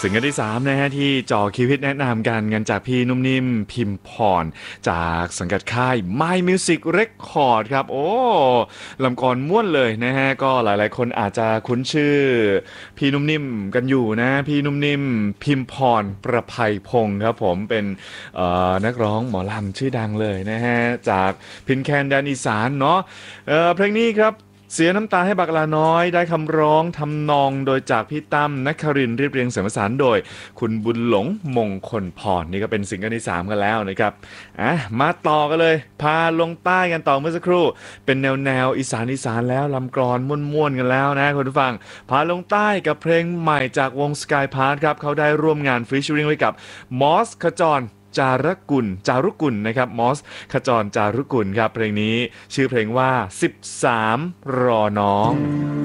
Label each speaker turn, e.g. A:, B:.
A: สิงเกิลที่3นะฮะที่จ่อคิวฮิตแนะนำกันจากพี่นุ่มนิ่มพิมพรจากสังกัดค่าย My Music Record ครับโอ้ลำกลอนม่วนเลยนะฮะก็หลายๆคนอาจจะคุ้นชื่อพี่นุ่มนิ่มกันอยู่นะพี่นุ่มนิ่มพิมพรประภัยพงศ์ครับผมเป็นนักร้องหมอลำชื่อดังเลยนะฮะจากพินแคนแดนอีสานเนาะเพลงนี้ครับ เสียน้ำตาให้บักลาน้อยได้คำร้องทำนองโดยจากพี่ตั้มนครินทร์เรียบเรียงเสียงประสานโดยคุณบุญหลงมงคลพรนี่ก็เป็นซิงเกิลที่3กันแล้วนะครับมาต่อกันเลยพาลงใต้กันต่อเมื่อสักครู่เป็นแนวอีสานแล้วลำกลอนม่วนๆกันแล้วนะคุณผู้ฟังพาลงใต้กับเพลงใหม่จากวง Sky Park ครับเขาได้ร่วมงานฟีเจอริงไว้กับมอสขจรจารุกุลนะครับมอสขจรจารุกุลครับเพลงนี้ชื่อเพลงว่า13รอน้อง